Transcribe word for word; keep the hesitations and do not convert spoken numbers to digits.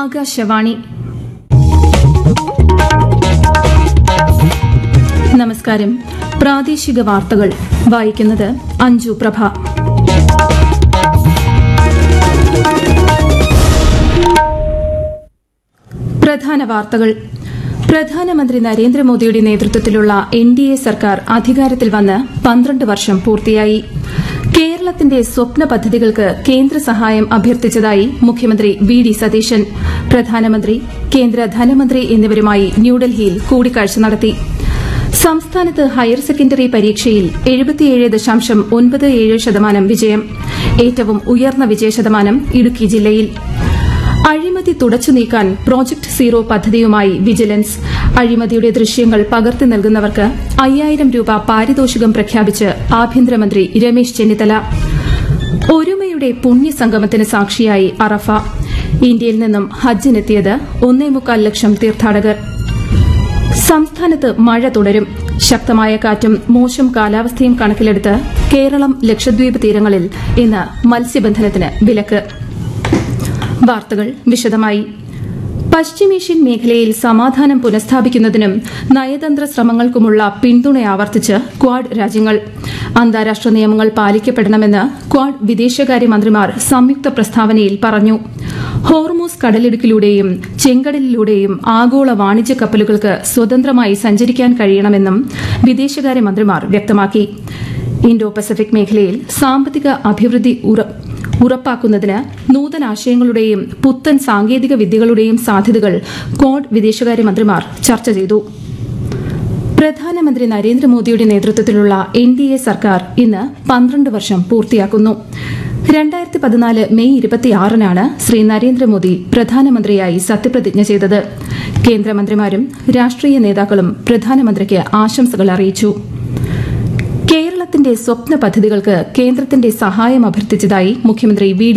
ആകാശവാണി. നമസ്കാരം. പ്രാദേശിക വാർത്തകൾ വായിക്കുന്നത് അഞ്ജു പ്രഭ. പ്രധാന വാർത്തകൾ. പ്രധാനമന്ത്രി നരേന്ദ്രമോദിയുടെ നേതൃത്വത്തിലുള്ള എൻ ഡി എ സർക്കാർ അധികാരത്തിൽ വന്ന് പന്ത്രണ്ട് വർഷം പൂർത്തിയായി. കേരളത്തിന്റെ സ്വപ്ന പദ്ധതികൾക്ക് കേന്ദ്ര സഹായം അഭ്യർത്ഥിച്ചതായി മുഖ്യമന്ത്രി വി ഡി സതീശൻ. പ്രധാനമന്ത്രി, കേന്ദ്ര ധനമന്ത്രി എന്നിവരുമായി ന്യൂഡൽഹിയിൽ കൂടിക്കാഴ്ച നടത്തി. സംസ്ഥാനത്ത് ഹയർ സെക്കൻഡറി പരീക്ഷയിൽ എഴുപത്തിയേഴ് ദശാംശം ഒൻപത് ഏഴ് ശതമാനം വിജയം. ഏറ്റവും ഉയർന്ന വിജയശതമാനം ഇടുക്കി ജില്ലയിൽ. അഴിമതി തുടച്ചു നീക്കാൻ പ്രോജക്ട് സീറോ പദ്ധതിയുമായി വിജിലൻസ്. അഴിമതിയുടെ ദൃശ്യങ്ങൾ പകർത്തി നൽകുന്നവർക്ക് അയ്യായിരം രൂപ പാരിതോഷികം പ്രഖ്യാപിച്ച് ആഭ്യന്തരമന്ത്രി രമേശ് ചെന്നിത്തല. ഒരുമയുടെ പുണ്യസംഗമത്തിന് സാക്ഷിയായി അറഫ. ഇന്ത്യയിൽ നിന്നും ഹജ്ജിനെത്തിയത് ഒന്നേമുക്കാൽ ലക്ഷം തീർത്ഥാടകർ. സംസ്ഥാനത്ത് മഴ തുടരും. ശക്തമായ കാറ്റും മോശം കാലാവസ്ഥയും കണക്കിലെടുത്ത് കേരളം ലക്ഷദ്വീപ് തീരങ്ങളിൽ ഇന്ന് മത്സ്യബന്ധനത്തിന് വിലക്ക്. വാർത്തകൾ വിശദമായി. പശ്ചിമേഷ്യൻ മേഖലയിൽ സമാധാനം പുനഃസ്ഥാപിക്കുന്നതിനും നയതന്ത്ര ശ്രമങ്ങൾക്കുമുള്ള പിന്തുണ ആവർത്തിച്ച് ക്വാഡ് രാജ്യങ്ങൾ. അന്താരാഷ്ട്ര നിയമങ്ങൾ പാലിക്കപ്പെടണമെന്ന് ക്വാഡ് വിദേശകാര്യമന്ത്രിമാർ സംയുക്ത പ്രസ്താവനയിൽ പറഞ്ഞു. ഹോർമൂസ് കടലിടുക്കിലൂടെയും ചെങ്കടലിലൂടെയും ആഗോള വാണിജ്യ കപ്പലുകൾക്ക് സ്വതന്ത്രമായി സഞ്ചരിക്കാൻ കഴിയണമെന്നും വിദേശകാര്യമന്ത്രിമാർ വ്യക്തമാക്കി. ഇൻഡോ പസഫിക് മേഖലയിൽ സാമ്പത്തിക അഭിവൃദ്ധി ഉറപ്പാക്കുന്നതിന് നൂതനാശയങ്ങളുടെയും പുത്തൻ സാങ്കേതിക വിദ്യകളുടെയും സാധ്യതകൾ ക്വാഡ് വിദേശകാര്യമന്ത്രിമാർ ചർച്ച ചെയ്തു. പ്രധാനമന്ത്രി നരേന്ദ്രമോദിയുടെ നേതൃത്വത്തിലുള്ള എൻ ഡി എ സർക്കാർ ഇന്ന് പന്ത്രണ്ട് വർഷം പൂർത്തിയാക്കുന്നു. രണ്ടായിരത്തി പതിനാല് മെയ് ഇരുപത്തിയാറിനാണ് ശ്രീ നരേന്ദ്രമോദി പ്രധാനമന്ത്രിയായി സത്യപ്രതിജ്ഞ ചെയ്തത്. കേന്ദ്രമന്ത്രിമാരും രാഷ്ട്രീയ നേതാക്കളും പ്രധാനമന്ത്രിക്ക് ആശംസകൾ അറിയിച്ചു. കേരളത്തിന്റെ സ്വപ്ന പദ്ധതികൾക്ക് കേന്ദ്രത്തിന്റെ സഹായം അഭ്യർത്ഥിച്ചതായി മുഖ്യമന്ത്രി വി